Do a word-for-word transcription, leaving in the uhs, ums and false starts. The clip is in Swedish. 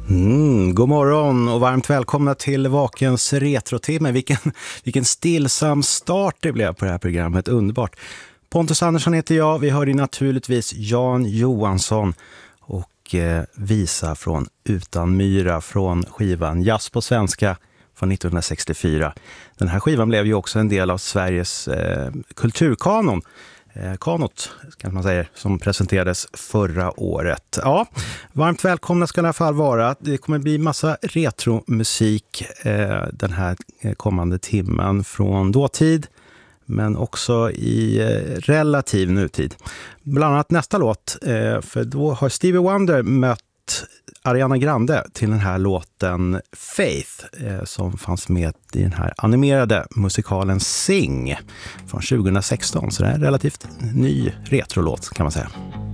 Mm, god morgon och varmt välkomna till Vakens retrotimme. Vilken, vilken stillsam start det blev på det här programmet, underbart. Pontus Andersson heter jag, vi hör ju naturligtvis Jan Johansson och eh, visa från Utan myra från skivan Jazz på svenska från nittonhundrasextiofyra. Den här skivan blev ju också en del av Sveriges eh, kulturkanon. Eh, kanot kan man säga, som presenterades förra året. Ja, varmt välkomna ska i alla fall vara. Det kommer bli massa retromusik eh, den här kommande timmen från dåtid, men också i eh, relativ nutid. Bland annat nästa låt, eh, för då har Stevie Wonder mött Ariana Grande till den här låten Faith eh, som fanns med i den här animerade musikalen Sing från tjugohundrasexton. Så det är en relativt ny retrolåt kan man säga.